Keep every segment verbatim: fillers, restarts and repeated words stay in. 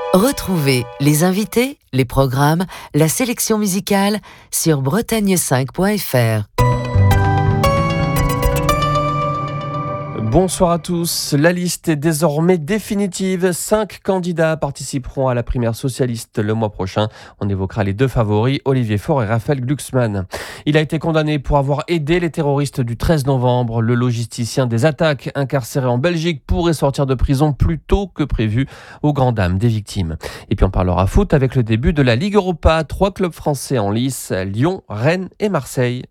Retrouvez les invités, les programmes, la sélection musicale sur bretagne cinq point f r. Bonsoir à tous. La liste est désormais définitive. Cinq candidats participeront à la primaire socialiste le mois prochain. On évoquera les deux favoris, Olivier Faure et Raphaël Glucksmann. Il a été condamné pour avoir aidé les terroristes du treize novembre. Le logisticien des attaques, incarcéré en Belgique, pourrait sortir de prison plus tôt que prévu, aux grandes dames des victimes. Et puis on parlera foot avec le début de la Ligue Europa. Trois clubs français en lice, Lyon, Rennes et Marseille.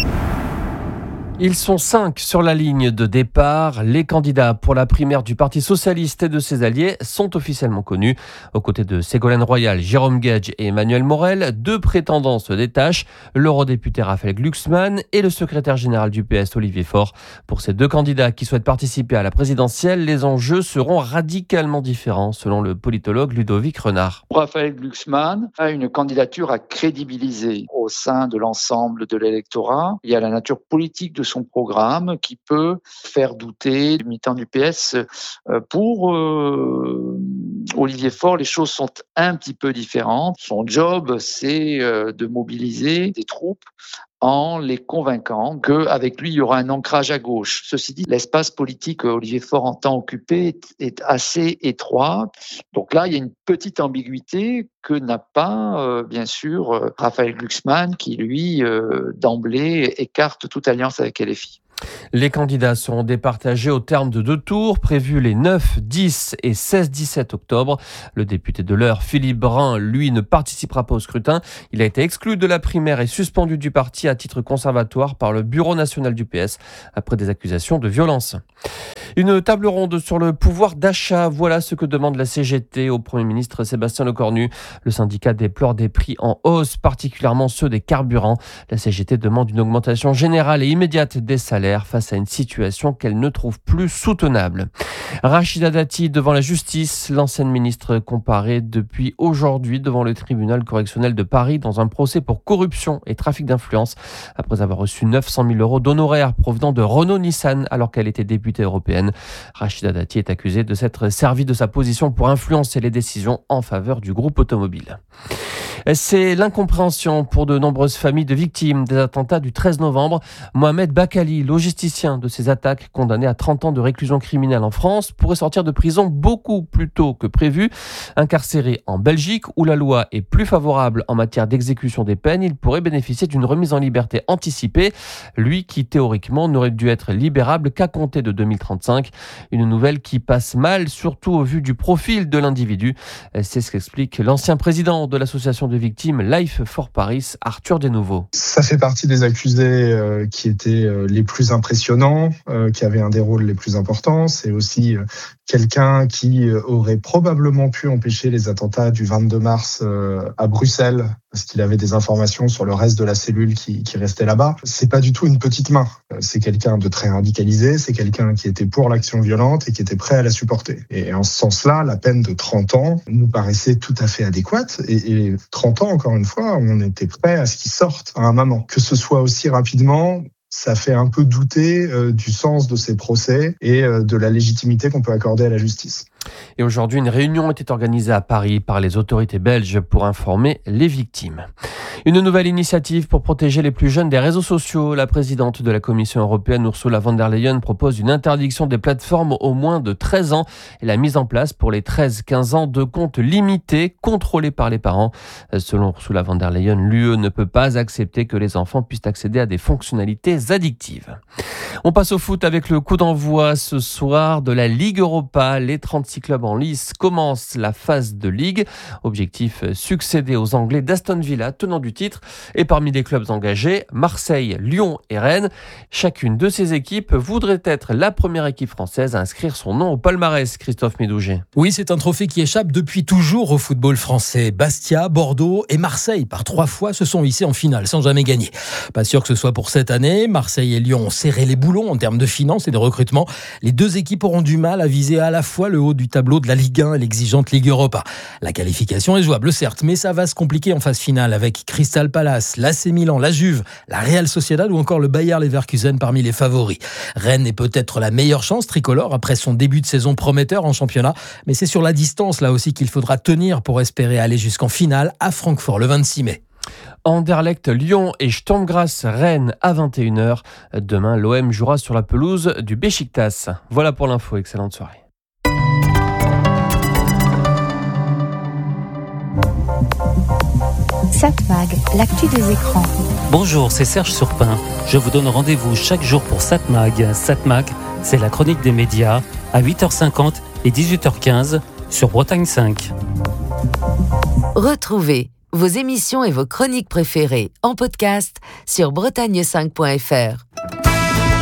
Ils sont cinq sur la ligne de départ. Les candidats pour la primaire du Parti socialiste et de ses alliés sont officiellement connus. Aux côtés de Ségolène Royal, Jérôme Guedj et Emmanuel Morel, deux prétendants se détachent, l'eurodéputé Raphaël Glucksmann et le secrétaire général du P S Olivier Faure. Pour ces deux candidats qui souhaitent participer à la présidentielle, les enjeux seront radicalement différents selon le politologue Ludovic Renard. Raphaël Glucksmann a une candidature à crédibiliser au sein de l'ensemble de l'électorat. Il y a la nature politique de son programme qui peut faire douter les militants du P S. Pour euh, Olivier Faure, les choses sont un petit peu différentes. Son job, c'est de mobiliser des troupes en les convainquant qu'avec lui, il y aura un ancrage à gauche. Ceci dit, l'espace politique qu'Olivier Faure entend occuper est assez étroit. Donc là, il y a une petite ambiguïté que n'a pas, euh, bien sûr, euh, Raphaël Glucksmann, qui, lui, euh, d'emblée, écarte toute alliance avec L F I. Les candidats seront départagés au terme de deux tours, prévus les neuf, dix et seize dix-sept octobre. Le député de l'Eure, Philippe Brun, lui, ne participera pas au scrutin. Il a été exclu de la primaire et suspendu du parti à titre conservatoire par le Bureau national du P S après des accusations de violence. Une table ronde sur le pouvoir d'achat, voilà ce que demande la C G T au Premier ministre Sébastien Lecornu. Le syndicat déplore des prix en hausse, particulièrement ceux des carburants. La C G T demande une augmentation générale et immédiate des salaires face à une situation qu'elle ne trouve plus soutenable. Rachida Dati devant la justice, l'ancienne ministre comparée depuis aujourd'hui devant le tribunal correctionnel de Paris dans un procès pour corruption et trafic d'influence après avoir reçu neuf cent mille euros d'honoraires provenant de Renault-Nissan alors qu'elle était députée européenne. Rachida Dati est accusée de s'être servie de sa position pour influencer les décisions en faveur du groupe automobile. C'est l'incompréhension pour de nombreuses familles de victimes des attentats du treize novembre. Mohamed Bakali, logisticien de ces attaques, condamné à trente ans de réclusion criminelle en France, pourrait sortir de prison beaucoup plus tôt que prévu. Incarcéré en Belgique, où la loi est plus favorable en matière d'exécution des peines, il pourrait bénéficier d'une remise en liberté anticipée, lui qui théoriquement n'aurait dû être libérable qu'à compter de deux mille trente-cinq. Une nouvelle qui passe mal, surtout au vu du profil de l'individu. C'est ce qu'explique l'ancien président de l'association de victimes Life for Paris, Arthur Desnouveaux. Ça fait partie des accusés euh, qui étaient euh, les plus impressionnants, euh, qui avaient un des rôles les plus importants. C'est aussi euh, quelqu'un qui euh, aurait probablement pu empêcher les attentats du vingt-deux mars euh, à Bruxelles, parce qu'il avait des informations sur le reste de la cellule qui, qui restait là-bas. C'est pas du tout une petite main. C'est quelqu'un de très radicalisé, c'est quelqu'un qui était pour l'action violente et qui était prêt à la supporter. Et en ce sens-là, la peine de trente ans nous paraissait tout à fait adéquate. Et, et trente ans, encore une fois, on était prêt à ce qu'il sorte à un moment. Que ce soit aussi rapidement, ça fait un peu douter euh, du sens de ces procès et euh, de la légitimité qu'on peut accorder à la justice. Et aujourd'hui, une réunion était organisée à Paris par les autorités belges pour informer les victimes. Une nouvelle initiative pour protéger les plus jeunes des réseaux sociaux. La présidente de la Commission européenne, Ursula von der Leyen, propose une interdiction des plateformes aux moins de treize ans et la mise en place pour les treize quinze ans de comptes limités contrôlés par les parents. Selon Ursula von der Leyen, l'U E ne peut pas accepter que les enfants puissent accéder à des fonctionnalités addictives. On passe au foot avec le coup d'envoi ce soir de la Ligue Europa. Les trente-six clubs en lice commencent la phase de Ligue. Objectif, succéder aux Anglais d'Aston Villa, tenant du titre. Et parmi les clubs engagés, Marseille, Lyon et Rennes. Chacune de ces équipes voudrait être la première équipe française à inscrire son nom au palmarès, Christophe Médouget. Oui, c'est un trophée qui échappe depuis toujours au football français. Bastia, Bordeaux et Marseille, par trois fois, se sont hissés en finale sans jamais gagner. Pas sûr que ce soit pour cette année. Marseille et Lyon ont serré les boulons en termes de finances et de recrutement. Les deux équipes auront du mal à viser à la fois le haut du tableau de la Ligue un et l'exigeante Ligue Europa. La qualification est jouable, certes, mais ça va se compliquer en phase finale avec Crystal Palace, l'A C Milan, la Juve, la Real Sociedad ou encore le Bayer Leverkusen parmi les favoris. Rennes est peut-être la meilleure chance tricolore après son début de saison prometteur en championnat, mais c'est sur la distance là aussi qu'il faudra tenir pour espérer aller jusqu'en finale à Francfort le vingt-six mai. Anderlecht, Lyon et Sturm Graz, Rennes à vingt et une heures. Demain, l'O M jouera sur la pelouse du Beşiktaş. Voilà pour l'info, excellente soirée. Satmag, l'actu des écrans. Bonjour, c'est Serge Surpin. Je vous donne rendez-vous chaque jour pour Satmag. Satmag, c'est la chronique des médias à huit heures cinquante et dix-huit heures quinze sur Bretagne cinq. Retrouvez vos émissions et vos chroniques préférées en podcast sur bretagne cinq point f r.